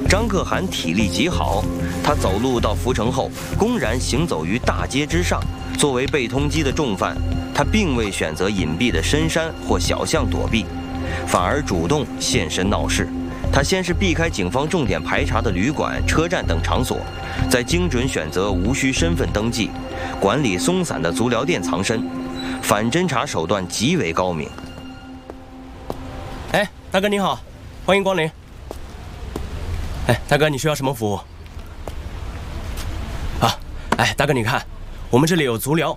张可汗体力极好，他走路到涪城后，公然行走于大街之上。作为被通缉的重犯，他并未选择隐蔽的深山或小巷躲避，反而主动现身闹事。他先是避开警方重点排查的旅馆、车站等场所，再精准选择无需身份登记、管理松散的足疗店藏身，反侦查手段极为高明。 哎，大哥您好，欢迎光临。哎，大哥，你需要什么服务？啊，哎，大哥，你看，我们这里有足疗、